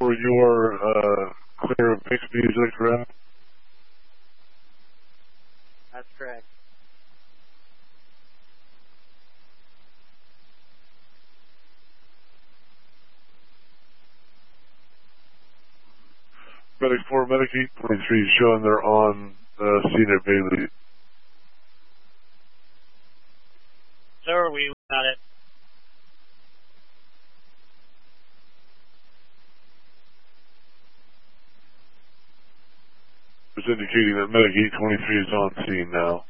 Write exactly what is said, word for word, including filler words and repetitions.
four, you're uh, clear of Bixby, is that correct? That's correct. Medic four, Medic eight twenty-three showing they're on uh, scene at Bailey. So are we. Got it. It's indicating that Medic eight twenty-three is on scene now.